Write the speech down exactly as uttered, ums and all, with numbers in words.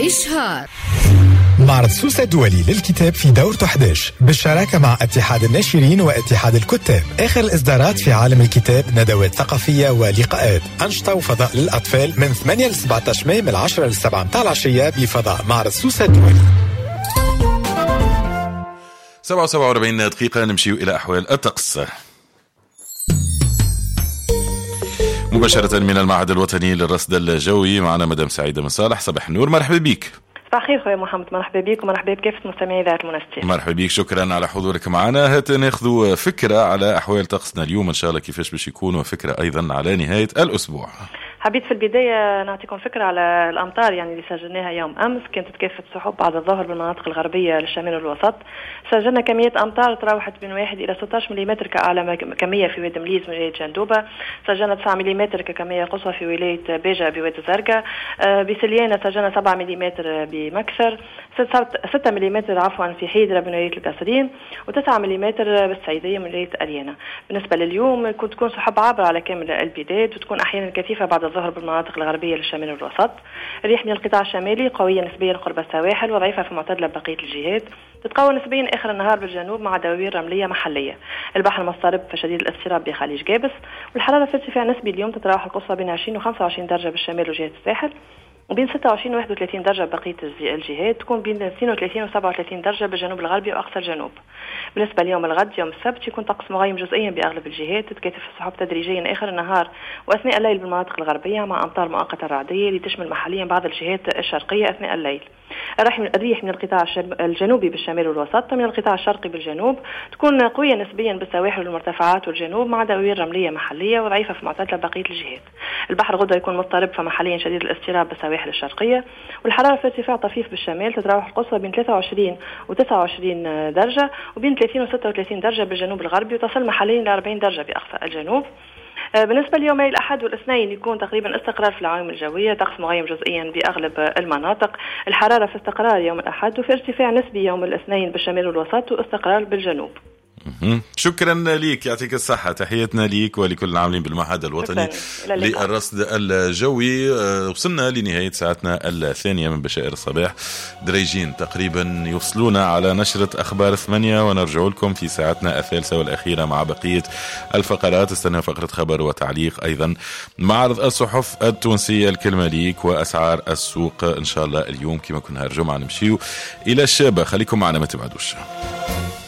إشهار. معرض سوسة الدولي للكتاب في دورته إحدى عشر بالشراكة مع اتحاد الناشرين واتحاد الكتاب. آخر الإصدارات في عالم الكتاب، ندوات ثقافية ولقاءات، أنشطة وفضاء للأطفال من ثمانية ل سبعة عشر ماي، من العشرة للسبعة متاع العشية بفضاء معرض سوسة الدولي. سبعة وسبعة وأربعين دقيقة نمشي إلى أحوال الطقس مباشرة من المعهد الوطني للرصد الجوي. معنا مدام سعيدة من صالح. صباح النور، مرحبا بك. صباح الخير خويا محمد، مرحبا بك ومرحبا بكافة مستمعي إذاعة المنستير. مرحبا بك، شكرا على حضورك معنا. هات ناخذ فكرة على أحوال طقسنا اليوم إن شاء الله كيفاش باش يكون، وفكرة أيضا على نهاية الأسبوع. حبيت في البداية نعطيكم فكرة على الأمطار يعني اللي سجلناها يوم أمس. كانت تكافة سحب بعد الظهر بالمناطق الغربية للشمال والوسط. سجلنا كمية أمطار تراوحت من واحد إلى ستة عشر ملم كأعلى كمية في واد مليز من ولاية جندوبة. سجلنا تسعة ملم ككمية قصوى في ولاية بيجا بواد الزرقاء. بسليانة سجلنا سبعة ملم بمكسر، ستة ملم عفوا في حيدرة من ولاية القصرين، وتسعة ملم بالسعيدية من ولاية أريانا. بالنسبة لليوم كنت تكون سحب عابرة على كامل البلاد، وتكون أحيانا كثيفة بعد الظهر بالمناطق الغربية للشمال والوسط. الريح من القطاع الشمالي قوية نسبيا قرب السواحل وضعيفة في معتدلة بقية الجهات. تتقوى نسبيا آخر النهار بالجنوب مع دواوير رملية محلية. البحر مضطرب فشديد الاضطراب بخليج جابس، والحرارة في ارتفاع نسبي اليوم تتراوح القصوى بين عشرين و خمسة وعشرين درجة بالشمال وجهة الساحل، وبين ستة وعشرين و واحد وثلاثين درجة بقية الجهات. تكون بين اثنين وثلاثين و سبعة وثلاثين درجة بالجنوب الغربي وأقصى الجنوب. بالنسبة ليوم الغد يوم السبت يكون طقس مغيم جزئيا بأغلب الجهات. تتكاثف السحب تدريجيا آخر النهار وأثناء الليل بالمناطق الغربية مع أمطار مؤقتة رعدية اللي تشمل محليا بعض الجهات الشرقية أثناء الليل. الريح من القطاع الجنوبي بالشمال والوسط من القطاع الشرقي بالجنوب تكون قوية نسبيا بالسواحل والمرتفعات والجنوب مع دواوير رملية محلية وضعيفة في معتدلة بقية الجهات. البحر غدوة يكون مضطرب فمحليا شديد الاضطراب بالسواحل الشرقية، والحرارة في ارتفاع طفيف بالشمال تتراوح القصوى بين ثلاثة وعشرين و تسعة وعشرين درجة وبين ثلاثين و ستة وثلاثين درجة بالجنوب الغربي، وتصل محليا ل أربعين درجة بأقصى الجنوب. بالنسبة ليومي الأحد والاثنين يكون تقريبا استقرار في العوامل الجوية، طقس مغيم جزئيا بأغلب المناطق. الحرارة في استقرار يوم الأحد وفي ارتفاع نسبي يوم الاثنين بالشمال والوسط واستقرار بالجنوب. شكرا ليك، يعطيك الصحة. تحياتنا ليك ولكل العاملين بالمعهد الوطني للرصد الجوي. وصلنا لنهاية ساعتنا الثانية من بشائر الصباح. دريجين تقريبا يوصلونا على نشرة أخبار ثمانية، ونرجع لكم في ساعتنا الثالثة والأخيرة مع بقية الفقرات. استنى فقرة خبر وتعليق، أيضا معرض الصحف التونسية الكلمة ليك، وأسعار السوق إن شاء الله. اليوم كما كنا الجمعة نمشيو إلى الشابة. خليكم معنا ما تبعدوش.